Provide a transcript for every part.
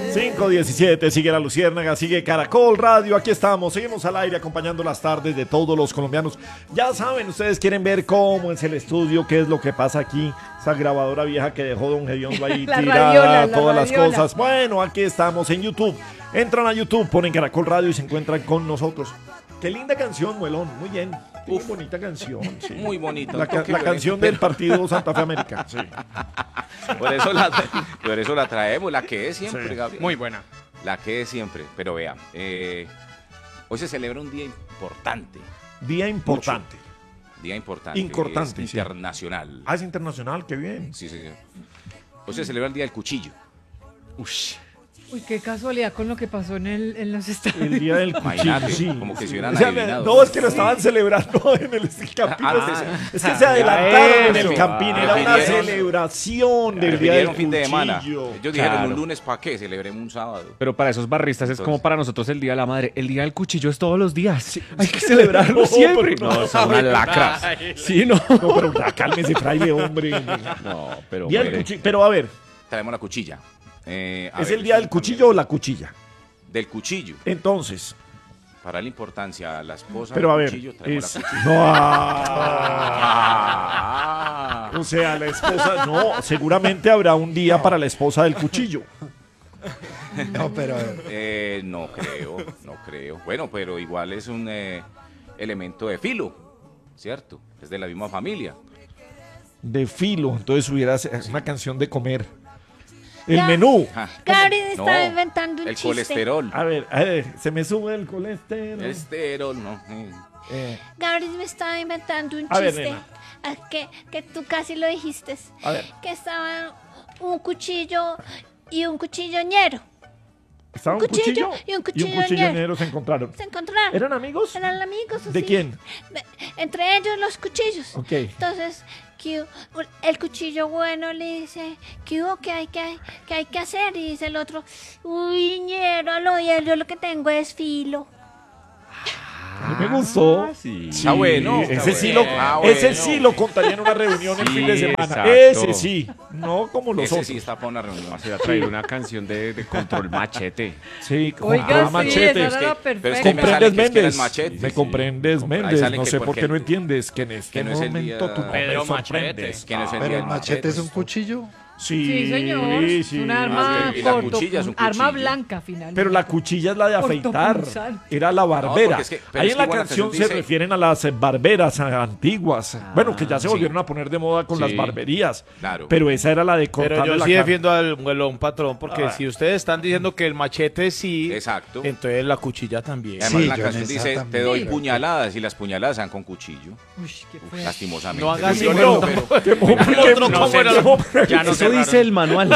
5:17, sigue La Luciérnaga, sigue Caracol Radio, aquí estamos, seguimos al aire acompañando las tardes de todos los colombianos. Ya saben, ustedes quieren ver cómo es el estudio, qué es lo que pasa aquí, esa grabadora vieja que dejó Don Gediondo ahí tirada, todas las cosas. Bueno, aquí estamos en YouTube, entran a YouTube, ponen Caracol Radio y se encuentran con nosotros. Qué linda canción, Muelón, muy bien. Muy bonita canción. Sí. Muy bonita. La canción del partido Santa Fe América. Sí. Por eso la traemos, la que es siempre, sí. Gabriel. Muy buena. La que es siempre. Pero vea, hoy se celebra un día importante. Día importante. Mucho. Día importante. Importante. Es internacional. Ah, es internacional, qué bien. Sí, sí, sí. Hoy se celebra el Día del Cuchillo. Uy, qué casualidad con lo que pasó en los estadios. El día del cuchillo, sí. Como que se hubieran adivinado. No, es que lo estaban celebrando en el Campín. Es que se adelantaron en el Campín. Era una celebración del día del fin de semana. cuchillo. Ellos dijeron un lunes, ¿para qué? Celebremos un sábado. Pero para esos barristas es como para nosotros el Día de la Madre. El Día del Cuchillo es todos los días. Sí. Hay que celebrarlo siempre. No, son unas lacras. Sí, no. No, pero ya cálmese, fraile, hombre. No, pero... Pero a ver. Traemos la cuchilla. ¿Es el día del cuchillo o la cuchilla? Del cuchillo. Entonces. Para la importancia, la esposa pero del a ver, cuchillo, traemos la cuchilla. No. O sea, la esposa. No, seguramente habrá un día para la esposa del cuchillo. No, pero. No creo. Bueno, pero igual es un elemento de filo, ¿cierto? Es de la misma familia. De filo, entonces hubiera una canción de comer. El menú. Gabriel estaba inventando un el chiste. El colesterol. A ver, se me sube el colesterol. Colesterol, no. Gabriel me estaba inventando un chiste. Que tú casi lo dijiste. A ver. Que estaban un cuchillo y un cuchilloñero. ¿Estaba un cuchillo y un cuchilloñero se encontraron? Se encontraron. ¿Eran amigos? Eran amigos. ¿De quién? Entre ellos los cuchillos. Ok. Entonces, el cuchillo bueno le dice, ¿qué hay que hacer? Y dice el otro, uy, ñero, yo lo que tengo es filo. Me gustó. Sí. Está bueno. Ese sí lo contaría en una reunión el fin de semana. Exacto. Ese sí. No como los otros. Ese sí está para una reunión. Se va a traer una canción de Control Machete. Sí, Oiga, Machete. esa era perfecta. ¿Comprendes, Méndez? Machete, ¿Me comprendes, Méndez? No sé por qué no entiendes que en este no es el momento día... tú no Pedro me sorprendes. Que no es el Pero día el machete es un cuchillo. Sí, señor. Sí. Un arma Y la cuchilla es un arma cuchillo. blanca, finalmente. Pero la cuchilla es la de afeitar. Cortopunzal. Era la barbera. No, ahí en la igual canción se dice... refieren a las barberas antiguas. Bueno, que ya se volvieron a poner de moda con las barberías. Claro. Pero esa era la de cortarle Pero yo la sí cara. defiendo al Muelón, patrón, porque si ustedes están diciendo que el machete sí, exacto. Entonces la cuchilla también. Además, Sí, la yo canción en esa dice, también. te doy puñaladas, y las puñaladas sean con cuchillo. Uy, qué feo. Lastimosamente. No hagas Violento, pero... Ya no eso dice el manual.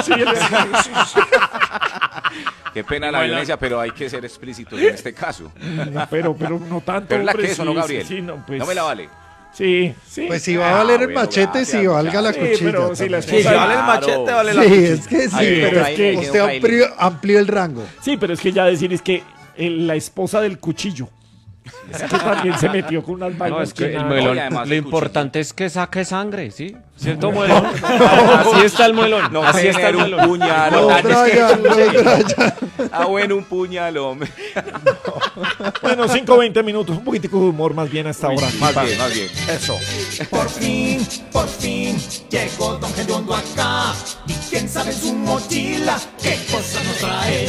Qué pena la violencia, pero hay que ser explícitos en este caso. No, pero no tanto. Pero es la hombre, que eso, ¿no, Gabriel? Sí, no, pues, no me la vale. Sí. Pues si va a valer el bueno, machete, gracias, si valga la sí, cuchilla. pero si la también. Sí, si vale el machete, vale la Sí, cuchilla. es que sí, Ahí, pero es ahí, que ahí, usted ahí. amplió el rango. Sí, pero es que ya decir es que la esposa del cuchillo. Es que también se metió con unas vainas. No, es que que el nada. muelón, Y además lo el importante es que saque sangre, ¿sí? ¿Cierto, muelón? Así está el muelón. No Así está el tener un muelón. puñal. No, Brian, no, Brian. Bueno, un puñal, hombre. Bueno, 5:20 minutos. Un poquitico de humor más bien a esta hora. Más bien. Eso. Por fin, llegó Don Gediondo acá. Y quién sabe en su mochila qué cosa nos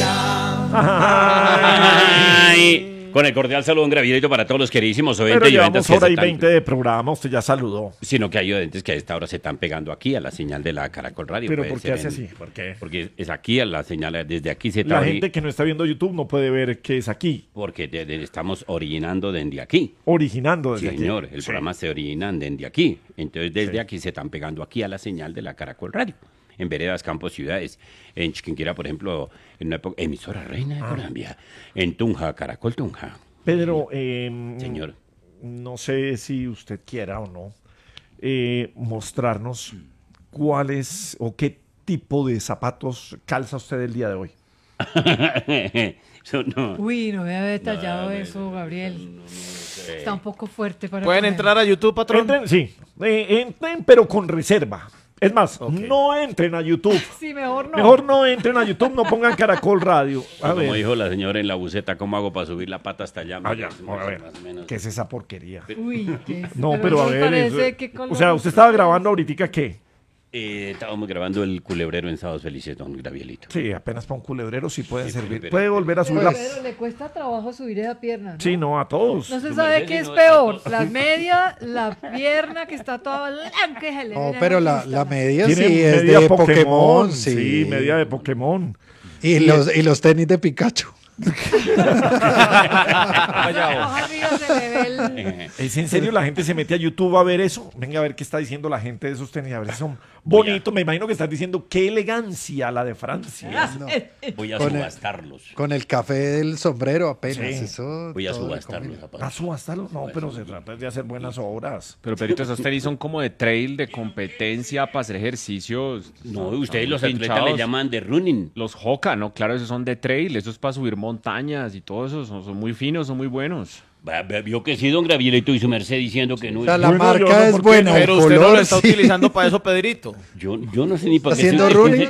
traerá. Ay. Con el cordial saludo, un gravidito para todos los queridísimos oyentes Pero y oyentes llevamos que hora se y están- 20 de programa. Usted ya saludó. Sino que hay oyentes que a esta hora se están pegando aquí a la señal de la Caracol Radio. Pero Puede ¿por qué ser hace en- así? ¿Por qué? Porque es aquí a la señal, desde aquí se La está gente que no está viendo YouTube no puede ver que es aquí. porque estamos originando desde aquí. Originando desde Sí, aquí. señor, el Sí. programa se origina desde aquí. Entonces, desde aquí se están pegando aquí a la señal de la Caracol Radio. En veredas, campos, ciudades. En Chiquinquirá, por ejemplo, en una época, emisora reina de Colombia. En Tunja, Caracol Tunja. Pedro, Señor. no sé si usted quiera o no mostrarnos cuáles o qué tipo de zapatos calza usted el día de hoy. Eso no. Uy, no había detallado eso, Gabriel. Está un poco fuerte para ¿Pueden poner. entrar a YouTube, patrón? Entren, sí, entren, pero con reserva. Es más, Ok. no entren a YouTube. Sí, mejor no. Mejor no entren a YouTube, no pongan Caracol Radio. A Como ver, dijo la señora en la buceta, ¿cómo hago para subir la pata hasta allá? allá, Más a ver, o menos. ¿qué es esa porquería? Uy, ¿qué? No, pero a me ver, parece eso- que o sea, usted estaba grabando ahorita, ¿qué? Estábamos grabando el culebrero en Sábados Felices, don Gravielito. Sí, apenas para un culebrero sí pueden Sí, servir. pero- Puede volver a subir la... Pero le cuesta trabajo subir esa pierna, ¿no? Sí, no, a todos. No se No, sabe no, qué no, es peor, no. la media, la pierna que está toda blanca y se le No, ve pero la la vista. media Tiene sí es media de Pokémon, sí. Sí, media de Pokémon. Y los tenis de Pikachu. Abajo arriba se le ve el... ¿Es en serio la gente se mete a YouTube a ver eso? Venga a ver qué está diciendo la gente de esos tenis, a ver si son bonitos. Me imagino que estás diciendo qué elegancia la de Francia. No, Voy a Con el- subastarlos. con el café del sombrero apenas. Sí. Eso Voy a todo subastar le los combina. ¿A zapatos. subastarlo? No, pero se trata de hacer buenas obras. Pero Pedrito, esos tenis son como de trail, de competencia, para hacer ejercicios. No, ustedes los Pinchados. atletas le llaman de running. Los Hoka, ¿no? Claro, esos son de trail, esos es para subir montañas y todo eso, son muy finos, son muy buenos. Vio que sí, don Gravielito y su merced diciendo que no O es. sea, la Bueno, yo marca no, es ¿por qué buena, no? el Pero usted no color lo está sí. utilizando para eso, Pedrito. Yo no sé ni para qué. ¿Haciendo se- running?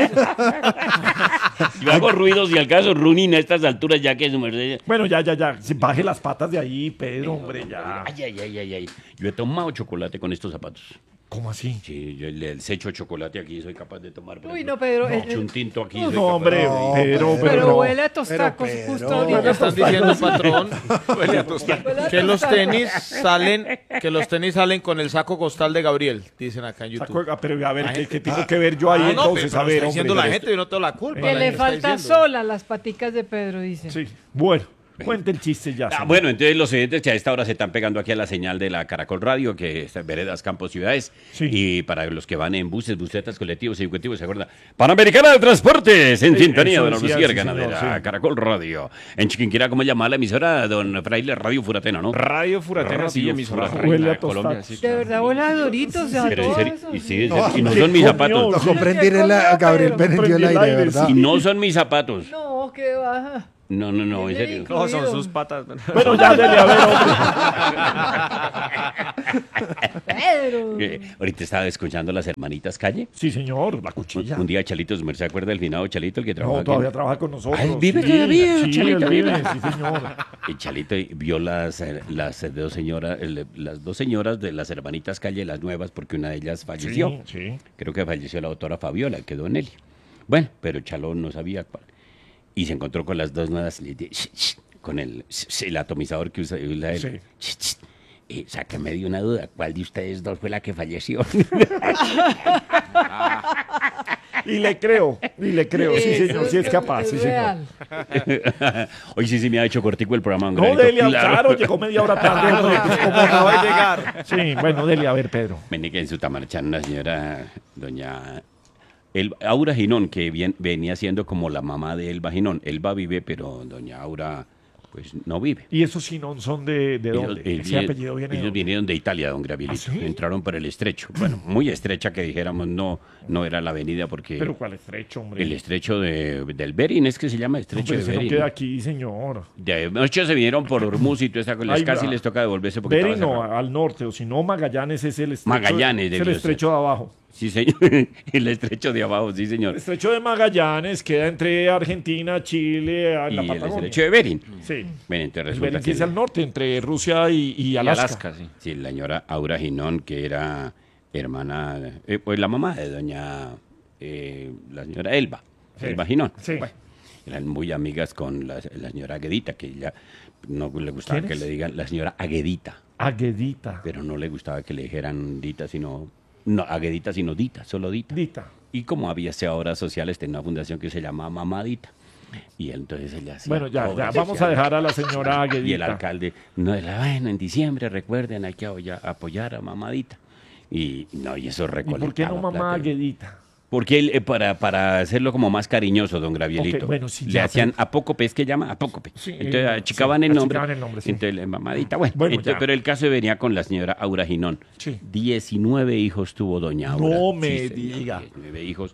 Yo hago ruidos y al caso running a estas alturas ya que su merced. Bueno, ya. Sí, baje las patas de ahí, Pedro, hombre, ya. Ay. Yo he tomado chocolate con estos zapatos. ¿Cómo así? Sí, yo el hecho chocolate aquí soy capaz de tomar. por Uy, ejemplo. no, Pedro, Un tinto aquí. soy No, capaz hombre, de- No, Pedro, Pero no. huele a tostacos Pero, justo Pedro, Lo que ahorita. están diciendo, patrón, Huele a que los tostacos. tenis salen con el saco costal de Gabriel, dicen acá en YouTube. Pero a ver, ¿qué tengo que ver yo ahí Ah, no, entonces? pero A ver, está diciendo hombre. la gente, yo no tengo la culpa. Que la le gente está falta diciendo. sola las paticas de Pedro, dice. Sí, bueno, cuente el chiste ya. señor. Bueno, entonces los oyentes que a esta hora se están pegando aquí a la señal de la Caracol Radio, que es Veredas, Campos, Ciudades. Sí. Y para los que van en buses, busetas, colectivos, ejecutivos, ¿se acuerda? Panamericana de Transportes, en Sí, sintonía, eso don decía, Lucier sí, Ganadera, señor, sí. Caracol Radio. En Chiquinquirá, ¿cómo llama la emisora? Don Fraile, Radio Furatena, ¿no? Radio Furatena, sí, Radio emisora Furatena. reina Huele a de Colombia. tostacos. Sí, De verdad huele a Doritos, a Pero en todo serio, eso. y, sí, No, y no ¿qué son mis comió? zapatos. Lo compré en ¿Qué directo, comió, Gabriel Pedro? prendió el aire, ¿verdad? Y no son mis zapatos. No, que baja. No, en serio. No, son sus patas. Bueno, ya dele a ver, hombre. Pedro. Ahorita estaba escuchando las hermanitas Calle. Sí, señor, la cuchilla. Un día Chalito, ¿se acuerda del finado Chalito, el que trabaja No, aquí? todavía trabaja con nosotros. Ah, ¿él vive sí, todavía, Sí, Chalito? él vive, sí, señor. El Chalito vio las dos señoras de las hermanitas Calle, las nuevas, porque una de ellas falleció. Sí. Creo que falleció la doctora Fabiola, quedó en él. Bueno, pero Chalo no sabía cuál. Y se encontró con las dos nuevas, y le dijo, con el atomizador que usa él. Sáqueme de una duda, ¿cuál de ustedes dos fue la que falleció? Y le creo, sí, señor, sí es capaz, sí, señor. real. Hoy sí me ha hecho cortico el programa. No, Granito, Delia, claro, llegó media hora tarde, hombre, pues como Acaba de llegar. Sí, bueno, Delia, a ver, Pedro. Venía que en su tamarchán una señora, doña Aura Ginón, que venía siendo como la mamá de Elba Ginón. Elba vive, pero doña Aura, pues no vive. ¿Y esos Sinón son de dónde? Ese apellido viene de ellos dónde? vinieron de Italia, don Gravielito. ¿Ah, sí? Entraron por el estrecho. Bueno, muy estrecha que dijéramos, no era la avenida porque... Pero ¿cuál estrecho, hombre? El estrecho del Bering, es que se llama estrecho Hombre, de ese no Bering. queda aquí, señor. De noche se vinieron por Hormuz y toda esa cosa. Ay, Casi va. les toca devolverse porque Bering estaba no, cerrado. al norte, o si no, Magallanes es el estrecho. Magallanes es el debió estrecho de abajo. Sí, señor. El estrecho de abajo, sí, señor. El estrecho de Magallanes queda entre Argentina, Chile, en Y la el Patagonia. estrecho de Bering. Sí. Bueno, entonces El resulta Bering que es al norte, entre Rusia y Y Alaska. Alaska, sí. sí, la señora Aura Ginón, que era hermana, pues la mamá de doña, la señora Elba, Sí. Elba Ginón. Sí. Bueno, eran muy amigas con la señora Aguedita, que ella no le gustaba ¿Quién que es? le digan la señora Aguedita, Aguedita. pero no le gustaba que le dijeran Dita, sino, no, Aguedita, sino Dita, solo Dita. Dita. Y como había obras sociales, tenía una fundación que se llamaba Mamadita. Y entonces ella hacía Bueno, ya obras vamos a sociales. dejar a la señora Aguedita. Y el alcalde, no, bueno, en diciembre recuerden, hay que apoyar a Mamadita. Y no, y eso ¿Y recolectaba por qué no mamá plata. Aguedita? Porque él, para hacerlo como más cariñoso, don Gravielito, Ok, bueno, sí, le ya, hacían pero- apócope, es que llama apócope. Sí, Entonces achicaban sí, el nombre. achicaban el nombre, sí. Entonces, Mamadita, bueno. Bueno, entonces, ya. pero el caso venía con la señora Aura Ginón. Sí. 19 hijos tuvo doña Aura. No me señor, diga. 19 hijos.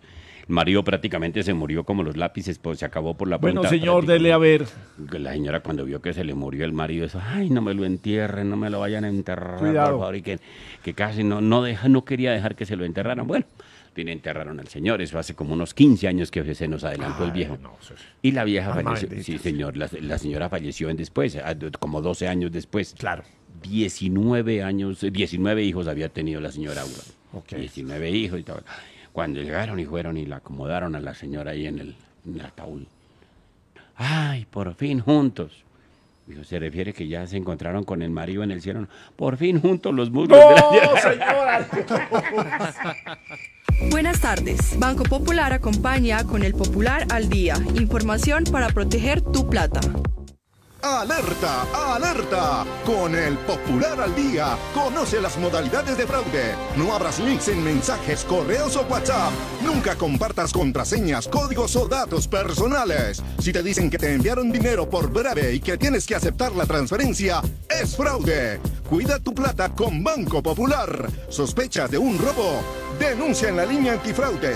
El marido prácticamente se murió como los lápices, pues se acabó por la punta. Bueno, señor, dele a ver. La señora cuando vio que se le murió el marido, eso, ay, no me lo entierren, no me lo vayan a enterrar, Cuidado. por favor, y que casi no quería dejar que se lo enterraran. Bueno, enterraron al señor, eso hace como unos 15 años que se nos adelantó el viejo. No, eso es- Y la vieja Alma falleció, bendita. sí señor, la señora falleció después, como 12 años después. Claro. 19 hijos había tenido la señora Aura. Ok. 19 hijos y todo. Cuando llegaron y fueron y la acomodaron a la señora ahí en el ataúd. Ay, por fin juntos. Dijo, se refiere que ya se encontraron con el marido en el cielo. No, por fin juntos los muslos de la señora! Buenas tardes. Banco Popular acompaña con el Popular al Día. Información para proteger tu plata. ¡Alerta! ¡Alerta! Con el Popular al Día, conoce las modalidades de fraude. No abras links en mensajes, correos o WhatsApp. Nunca compartas contraseñas, códigos o datos personales. Si te dicen que te enviaron dinero por breve y que tienes que aceptar la transferencia, es fraude. Cuida tu plata con Banco Popular. ¿Sospechas de un robo? Denuncia en la línea antifraude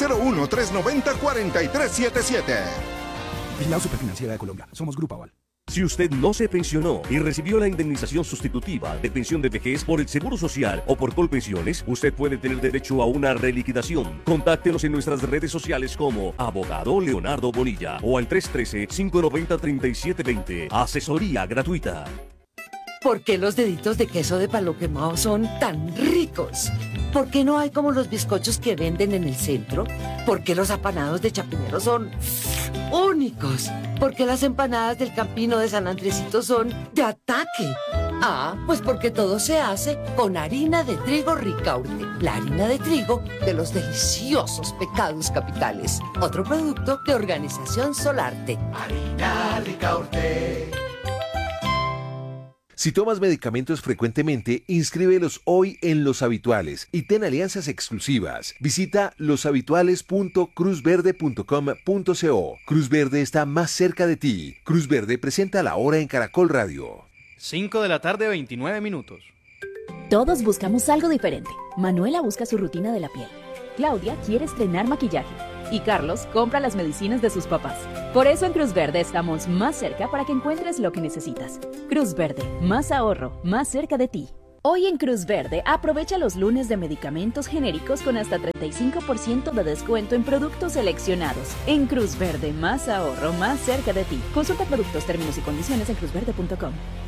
601-390-4377. Vigilado Superfinanciera de Colombia. Somos Grupo Aval. Si usted no se pensionó y recibió la indemnización sustitutiva de pensión de vejez por el Seguro Social o por Colpensiones, usted puede tener derecho a una reliquidación. Contáctenos en nuestras redes sociales como Abogado Leonardo Bonilla o al 313-590-3720. Asesoría gratuita. ¿Por qué los deditos de queso de palo quemado son tan ricos? ¿Por qué no hay como los bizcochos que venden en el centro? ¿Por qué los apanados de Chapinero son únicos? ¿Por qué las empanadas del Campino de San Andresito son de ataque? Ah, pues porque todo se hace con harina de trigo Ricaurte, la harina de trigo de los deliciosos pecados capitales. Otro producto de Organización Solarte. Harina Ricaurte. Si tomas medicamentos frecuentemente, inscríbelos hoy en Los Habituales y ten alianzas exclusivas. Visita loshabituales.cruzverde.com.co. Cruz Verde está más cerca de ti. Cruz Verde presenta La Hora en Caracol Radio. 5 de la tarde, 29 minutos. Todos buscamos algo diferente. Manuela busca su rutina de la piel. Claudia quiere estrenar maquillaje. Y Carlos compra las medicinas de sus papás. Por eso en Cruz Verde estamos más cerca para que encuentres lo que necesitas. Cruz Verde, más ahorro, más cerca de ti. Hoy en Cruz Verde, aprovecha los lunes de medicamentos genéricos con hasta 35% de descuento en productos seleccionados. En Cruz Verde, más ahorro, más cerca de ti. Consulta productos, términos y condiciones en cruzverde.com.